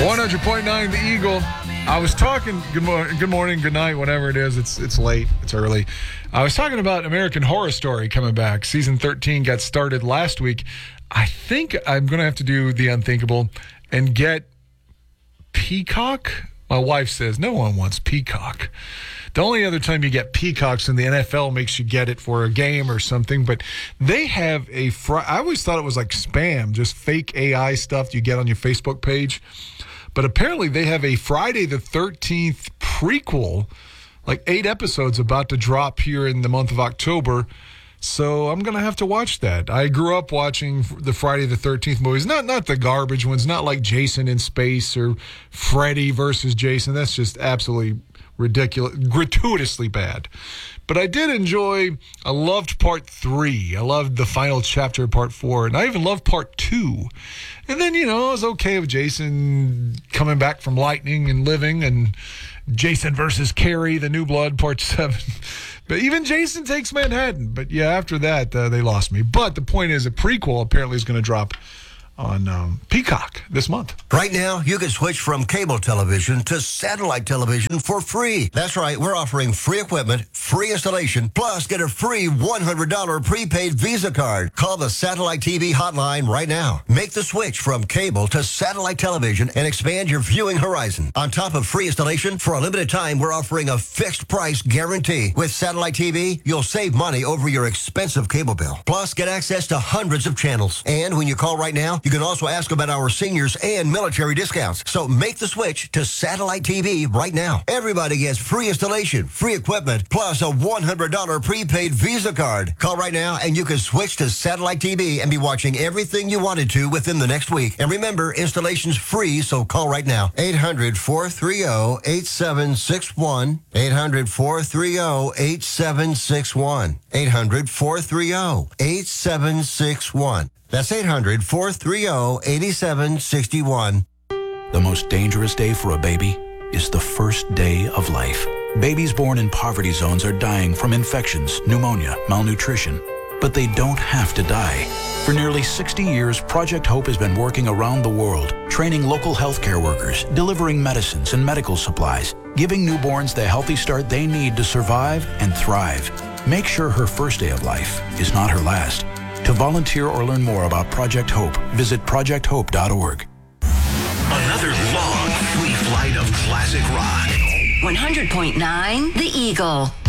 100.9 The Eagle. I was talking, good morning, good night, whatever it is. It's late, it's early. I was talking about American Horror Story coming back. Season 13 got started last week. I think I'm going to have to do the unthinkable and get Peacock. My wife says no one wants Peacock. The only other time you get Peacocks in the NFL makes you get it for a game or something. But they have I always thought it was like spam, just fake AI stuff you get on your Facebook page. But apparently they have a Friday the 13th prequel, like 8 episodes about to drop here in the month of October. So I'm going to have to watch that. I grew up watching the Friday the 13th movies, not the garbage ones, not like Jason in Space or Freddy versus Jason. That's just absolutely ridiculous, gratuitously bad. But I loved part 3. I loved the final chapter of part 4. And I even loved part 2. And then, I was okay with Jason coming back from lightning and living, and Jason versus Carrie, the New Blood, part 7. But even Jason Takes Manhattan. But yeah, after that, they lost me. But the point is, a prequel apparently is going to drop on Peacock this month. Right now, you can switch from cable television to satellite television for free. That's right. We're offering free equipment, free installation, plus get a free $100 prepaid Visa card. Call the Satellite TV hotline right now. Make the switch from cable to satellite television and expand your viewing horizon. On top of free installation, for a limited time, we're offering a fixed price guarantee. With satellite TV, you'll save money over your expensive cable bill. Plus, get access to hundreds of channels. And when you call right now, you can also ask about our seniors and military discounts. So make the switch to satellite TV right now. Everybody gets free installation, free equipment, plus a $100 prepaid Visa card. Call right now and you can switch to satellite TV and be watching everything you wanted to within the next week. And remember, installation's free, so call right now. 800-430-8761. 800-430-8761. 800-430-8761. That's 800-430-8761. The most dangerous day for a baby is the first day of life. Babies born in poverty zones are dying from infections, pneumonia, malnutrition. But they don't have to die. For nearly 60 years, Project Hope has been working around the world, training local healthcare workers, delivering medicines and medical supplies, giving newborns the healthy start they need to survive and thrive. Make sure her first day of life is not her last. To volunteer or learn more about Project Hope, visit projecthope.org. Another long, free flight of classic rock. 100.9 The Eagle.